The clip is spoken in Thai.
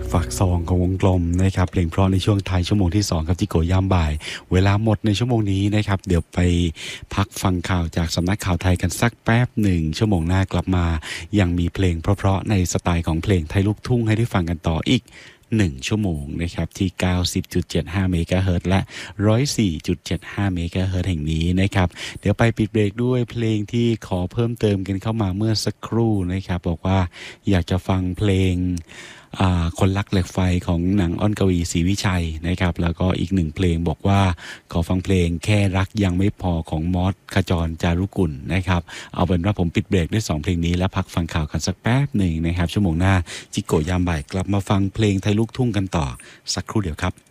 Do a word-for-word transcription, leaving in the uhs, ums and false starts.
ฝากซองของวงกลมนะครับเพลงเพราะในช่วงท้ายชั่วโมงที่สองครับจิโกยามบ่ายเวลาหมดในชั่วโมงนี้นะครับเดี๋ยวไปพักฟังข่าวจากสำนักข่าวไทยกันสักแป๊บหนึ่งชั่วโมงหน้ากลับมายังมีเพลงเพราะๆในสไตล์ของเพลงไทยลูกทุ่งให้ได้ฟังกันต่ออีกหนึ่งชั่วโมงนะครับที่ เก้าสิบจุดเจ็ดห้า เมกะเฮิรตซ์และ หนึ่งร้อยสี่จุดเจ็ดห้า เมกะเฮิรตซ์แห่งนี้นะครับเดี๋ยวไปปิดเบรกด้วยเพลงที่ขอเพิ่มเติมกันเข้ามาเมื่อสักครู่นะครับบอกว่าอยากจะฟังเพลงคนรักเหล็กไฟของหนังอ้อนกวีศรีวิชัยนะครับแล้วก็อีกหนึ่งเพลงบอกว่าขอฟังเพลงแค่รักยังไม่พอของมอสขจรจารุกุลนะครับเอาเป็นว่าผมปิดเบรกด้วยสองเพลงนี้แล้วพักฟังข่าวกันสักแป๊บหนึ่งนะครับชั่วโมงหน้าจิโกยามบ่ายกลับมาฟังเพลงไทยลูกทุ่งกันต่อสักครู่เดียวครับ